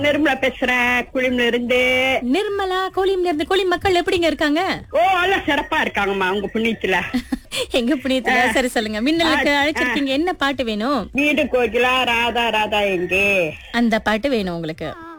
நிர்மலா பேசுறேன், குளிம்ல இருந்து. நிர்மலா கோலிம்ல இருந்து. கோலி மக்கள் எப்படிங்க இருக்காங்க? ஓ, எல்லாம் சிறப்பா இருக்காங்கம்மா உங்க புண்ணியத்துல. எங்க புண்ணியத்துல. சரி சொல்லுங்க, மின்னலுக்கு அழைச்சிருக்கீங்க, என்ன பாட்டு வேணும்? வீடு கோகிலா ராதா ராதா எங்கே அந்த பாட்டு வேணும் உங்களுக்கு.